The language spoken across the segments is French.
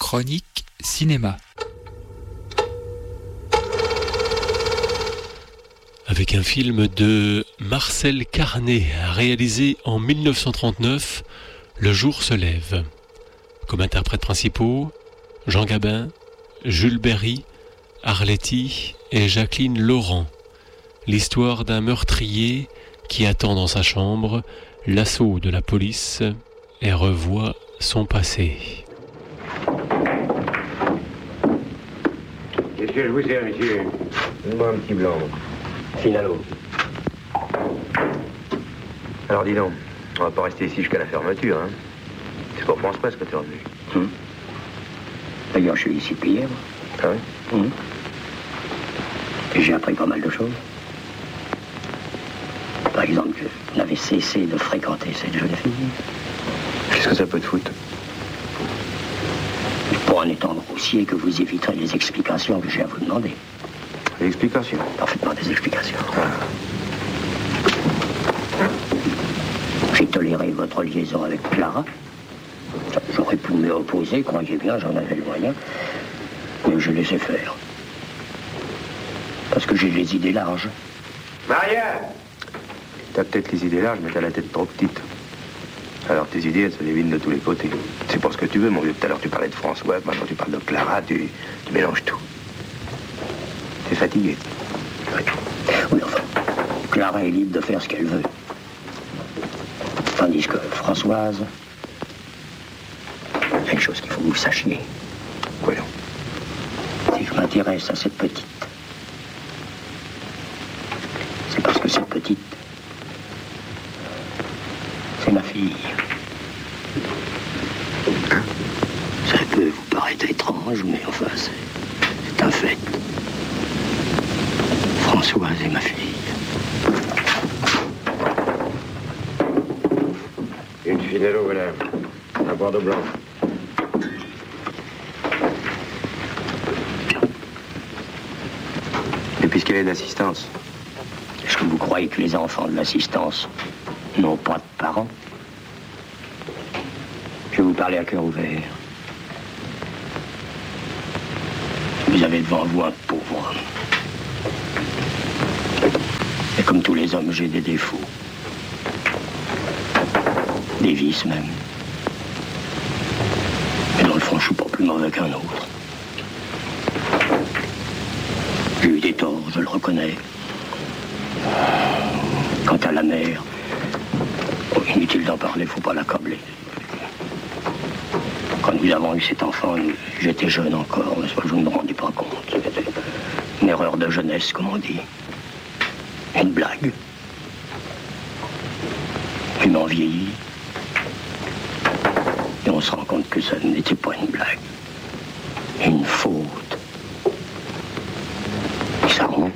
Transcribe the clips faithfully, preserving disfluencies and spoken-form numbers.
chronique cinéma. Avec un film de Marcel Carné, réalisé en mille neuf cent trente-neuf, Le jour se lève. Comme interprètes principaux, Jean Gabin, Jules Berry, Arletty et Jacqueline Laurent. L'histoire d'un meurtrier qui attend dans sa chambre l'assaut de la police et revoit son passé. Qu'est-ce que je vous sers, monsieur? Moi, un petit blanc. Finalo. Alors, dis donc, on va pas rester ici jusqu'à la fermeture, hein? C'est pour France Presse que t'es revenu. Hum. D'ailleurs, je suis ici depuis hier. Ah oui? Hum. Et j'ai appris pas mal de choses. Par exemple, que vous n'avez cessé de fréquenter cette jeune fille. Qu'est-ce que ça peut te foutre? Pour en étant grossier, que vous éviterez les explications que j'ai à vous demander. Des explications? Parfaitement des explications. Ah. J'ai toléré votre liaison avec Clara. J'aurais pu me opposer, croyez bien, j'en avais le moyen. Mais je laissé faire. Parce que j'ai les idées larges. Maria! T'as peut-être les idées larges, mais t'as la tête trop petite. Alors tes idées, elles se dévinent de tous les côtés. C'est pour ce que tu veux, mon vieux. Tout à l'heure, tu parlais de François, maintenant tu parles de Clara, tu, tu mélanges tout. T'es fatigué. Oui. Oui, enfin, Clara est libre de faire ce qu'elle veut. Tandis que Françoise... Il y a une chose qu'il faut que vous sachiez. Voyons. Si je m'intéresse à cette petite, c'est parce que cette petite, c'est ma fille. Ça peut vous paraître étrange, mais enfin, c'est, c'est un fait. Françoise est ma fille. Une finalo, voilà. Un bordeaux blanc. Et puisqu'elle est d'assistance. Est-ce que vous croyez que les enfants de l'assistance n'ont pas de parents? Je vais vous parler à cœur ouvert. Vous avez devant vous un pauvre homme. Et comme tous les hommes, j'ai des défauts. Des vices même. Mais dans le fond, je suis pas plus mauvais qu'un autre. J'ai eu des torts, je le reconnais. Quant à la mère, oh, inutile d'en parler, faut pas l'accabler. Quand nous avons eu cet enfant, j'étais jeune encore, mais je ne me rendais pas compte. C'était une erreur de jeunesse, comme on dit. Une blague. Puis m'en vieillit. Et on se rend compte que ça n'était pas une blague. Une faute. Il s'arrange.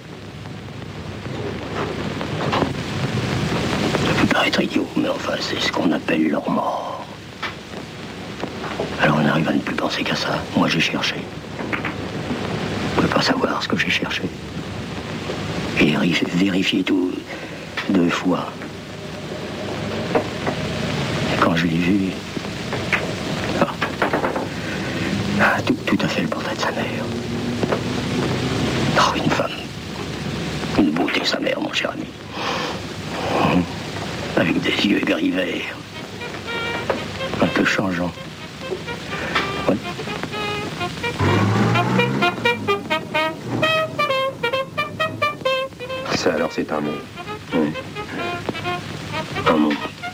Ça peut paraître idiot, mais enfin, c'est ce qu'on appelle leur mort. Alors on arrive à ne plus penser qu'à ça. Moi, j'ai cherché. Je ne peux pas savoir ce que j'ai cherché. Et vérifier tout deux fois. Et quand je l'ai vu... Ah, ah, tout, tout à fait le portrait de sa mère. Oh, une femme. Une beauté, sa mère, mon cher ami. Avec des yeux gris verts. Un peu changeants. Oui. Ça, alors, c'est un monde. Oui. Un monde.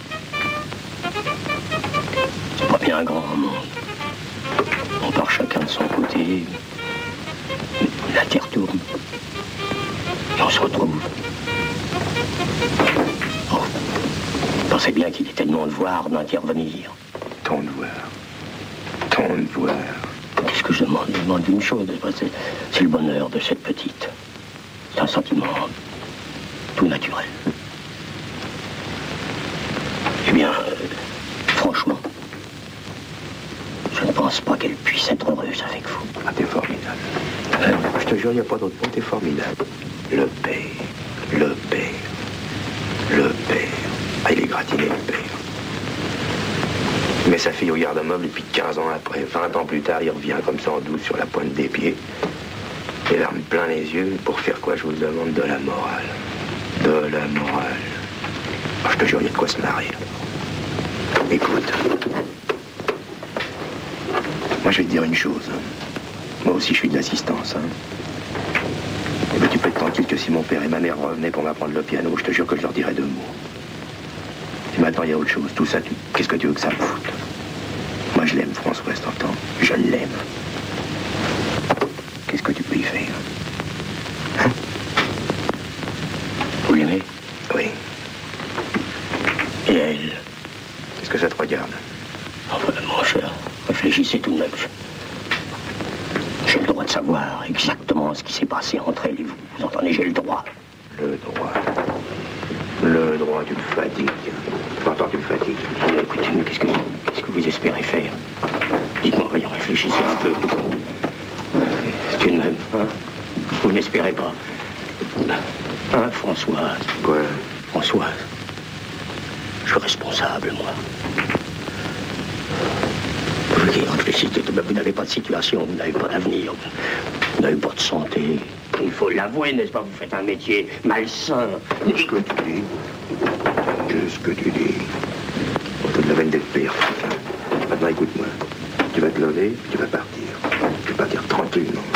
C'est pas bien un grand monde. On part chacun de son côté. La terre tourne. Et on se retrouve. Oh. Pensez bien qu'il était de mon devoir d'intervenir. Ton devoir. Ton devoir. Qu'est-ce que je demande? Je demande une chose. C'est, c'est le bonheur de cette petite. C'est un sentiment tout naturel. Eh bien, euh, franchement, je ne pense pas qu'elle puisse être heureuse avec vous. Ah, t'es formidable. Euh, je te jure, il n'y a pas d'autre mot, t'es formidable. Le père, le père, le père. Ah, il est gratiné, le père. Mais sa fille au garde-meuble, et puis quinze ans après, vingt ans plus tard, il revient comme ça en douce sur la pointe des pieds. Et larmes plein les yeux, pour faire quoi, je vous le demande, de la morale. De la morale. Oh, je te jure, il y a de quoi se marrer. Écoute. Moi, je vais te dire une chose. Moi aussi, je suis de l'assistance. Hein. Et ben, tu peux être tranquille que si mon père et ma mère revenaient pour m'apprendre le piano, je te jure que je leur dirais deux mots. Et maintenant, il y a autre chose. Tout ça, tu... qu'est-ce que tu veux que ça me foute? Moi, je l'aime, Françoise, t'entends? Je l'aime. Qu'est-ce que tu peux y faire? Hein? Vous l'aimez? Oui. Et elle? Qu'est-ce que ça te regarde? Oh, ben, mon cher, réfléchissez tout de même. J'ai le droit de savoir exactement ce qui s'est passé entre elle et vous. Vous entendez, j'ai le droit. Le droit. Le droit, tu me fatigues. T'entends, tu me fatigues. Mais écoutez, mais qu'est-ce que, qu'est-ce que vous espérez faire? Dites-moi, voyons, réfléchissez un peu. C'est une même, hein? Vous n'espérez pas. Hein, Françoise? Quoi? Françoise. Je suis responsable, moi. Vous qui réfléchissez, vous n'avez pas de situation, vous n'avez pas d'avenir, vous n'avez pas de santé. Il faut l'avouer, n'est-ce pas? Vous faites un métier malsain. Qu'est-ce que tu dis? Qu'est-ce que tu dis? On te de la veine d'être pire, putain. Maintenant, écoute-moi. Tu vas te lever, puis tu vas partir. Tu vas partir tranquillement.